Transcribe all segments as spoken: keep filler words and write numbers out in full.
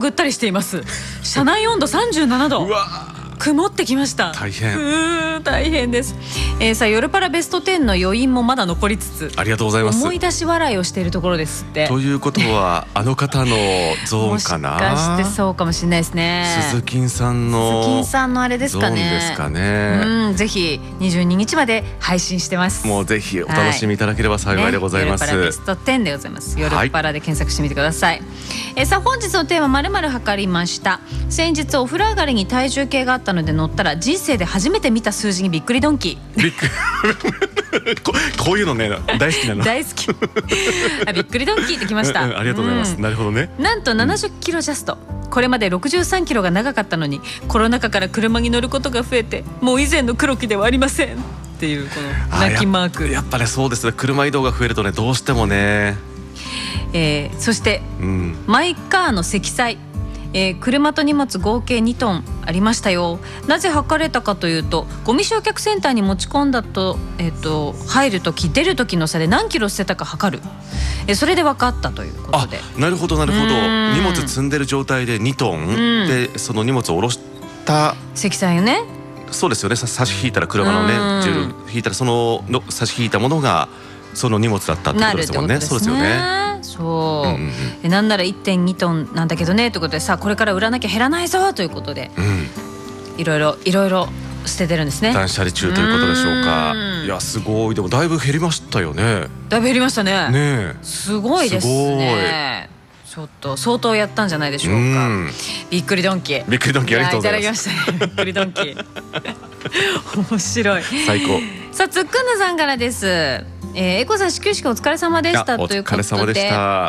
ったりしています。車内温度さんじゅうななど。 うわ曇ってきました。 大変。 うー大変です。えー、さあ夜パラベストじゅうの余韻もまだ残りつつ、 ありがとうございます。 思い出し笑いをしているところですって。 ということはあの方のゾーンかな。 もしかしてそうかもしれないですね。 鈴木さんの鈴木さんのあれですかね。 ゾーンですかね。 うん、ぜひにじゅうににちまで配信してます。 もうぜひお楽しみいただければ幸いでございます。 ね、夜パラベストじゅうでございます。夜パラで検索してみてください。はい、えー、さあ本日のテーマまるまる測りました。先日お風呂上がりに体重計があったので乗ったら人生で初めて見た数字にびっくりドンキー。びっくりこ, こういうのね大好きなの。 大好きあびっくりドンキーってきました、 うんうん、ありがとうございます、うん、なるほどね。 なんとななじゅっキロジャスト、うん、これまでろくじゅうさんキロが長かったのにコロナ禍から車に乗ることが増えてもう以前の黒木ではありませんっていうこの泣きマーク。 や, やっぱりそうですね。車移動が増えるとねどうしてもね、 えー、そして、うん、マイカーの積載、えー、車と荷物合計にトンありましたよ。なぜ測れたかというとゴミ焼却センターに持ち込んだと、えー、と入るとき出るときの差で何キロ捨てたか測る、えー、それで分かったということで。 あ、なるほどなるほど。荷物積んでる状態でにトンでその荷物を下ろした積載よね。 そうですよね。差し引いたら車のね重量引いたらそのの差し引いたものがその荷物だったってことですもんね。そうですよね。そう、うんうん、なんなら いってんにトンなんだけどねということでさあこれから売らなきゃ減らないぞということで、うん、いろいろいろいろ捨ててるんですね。断捨離中ということでしょうか。いやすごい。でもだいぶ減りましたよね。 だいぶ減りましたね。 ねすごいですね。ちょっと相当やったんじゃないでしょうか。うん、びっくりドンキー。 びっくりドンキーありがとうございます。 いただきましたね。びっくりドンキー面白い。 最高。 さあつっくんぬさんからです。えー、エコさん始球式お疲れ様でしたということで、 お疲れ様でした。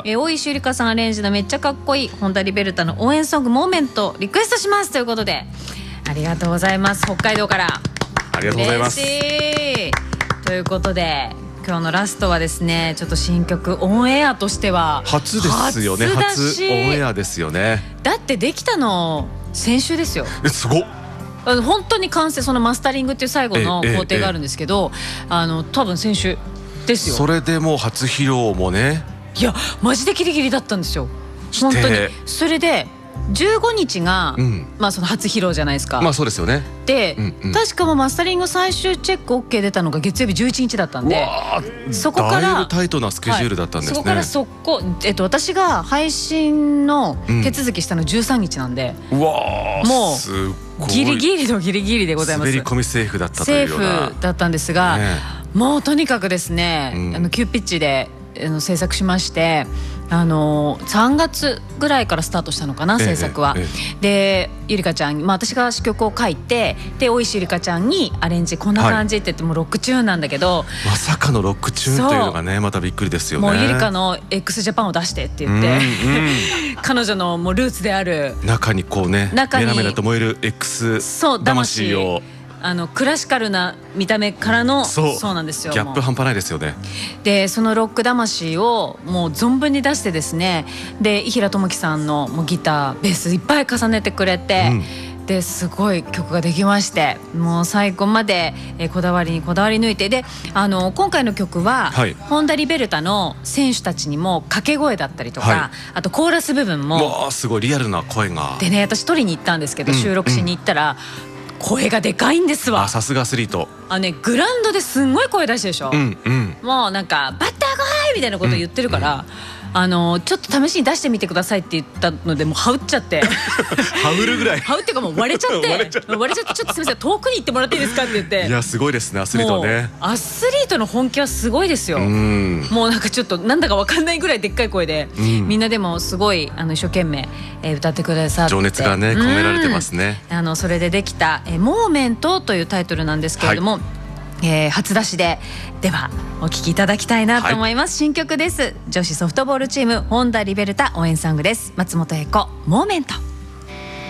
えー、大石ゆりかさんアレンジのめっちゃかっこいいホンダリベルタの応援ソングモーメントリクエストしますということでありがとうございます。北海道からありがとうございます。 嬉しいということで今日のラストはですねちょっと新曲オンエアとしては初ですよね。初オンエアですよね。 だってできたの先週ですよ。 えすごっ。 本当に完成そのマスタリングっていう最後の工程があるんですけど、あの多分先週ですよ。 それでもう初披露もね。 いやマジでギリギリだったんですよ本当に。それでじゅうごにちが、うん、まあその初披露じゃないですか。 まあそうですよね。 で、うんうん、確かもマスタリング最終チェック オーケー 出たのが月曜日じゅういちにちだったんで、そこからだいぶタイトなスケジュールだったんですね。 はい、そこから速攻、えっと、私が配信の手続きしたのじゅうさんにちなんで、うん、うわもうギリギリのギリギリでございます。 滑り込みセーフだったというようなセーフだったんですが、ね、もうとにかくですね、うん、あの急ピッチであの制作しまして、あのさんがつぐらいからスタートしたのかな、制作は。ええええ、でゆりかちゃん、まあ、私が詞曲を書いてで大石ゆりかちゃんにアレンジこんな感じって言って、はい、もうロックチューンなんだけどまさかのロックチューンというのがねまたびっくりですよね。 もうゆりかの x ジャパンを出してって言って、うんうん、彼女のもうルーツである中にこうねメラメラと燃える X 魂をあのクラシカルな見た目からのそう、 そうなんですよ。 ギャップ半端ないですよね。 でそのロック魂をもう存分に出してですね、で伊平智樹さんのもうギターベースいっぱい重ねてくれて、うん、ですごい曲ができまして、もう最後までえこだわりにこだわり抜いて、であの今回の曲は、はい、ホンダリベルタの選手たちにも掛け声だったりとか、はい、あとコーラス部分もわすごいリアルな声がでね、私取りに行ったんですけど、うん、収録しに行ったら、うん、声がでかいんですわ。 さすがアスリート。 あ、ね、グラウンドですんごい声出してるでしょ、うんうん、もうなんかバッター来いみたいなこと言ってるから、うんうん、あのちょっと試しに出してみてくださいって言ったのでもう羽打っちゃって羽打るぐらい羽打っていうかもう割れちゃって割れちゃって割れちゃってちょっとすみません遠くに行ってもらっていいですかって言って。 いやすごいですねアスリートね。 アスリートの本気はすごいですよ。うんもうなんかちょっとなんだか分かんないぐらいでっかい声で、うん、みんなでもすごいあの一生懸命、えー、歌ってくださって情熱がね込められてますね。 あのそれでできた、えー「モーメント」というタイトルなんですけれども、はい、えー、初出しでではお聴きいただきたいなと思います、はい、新曲です。女子ソフトボールチームホンダリベルタ応援ソングです。松本英子モーメント。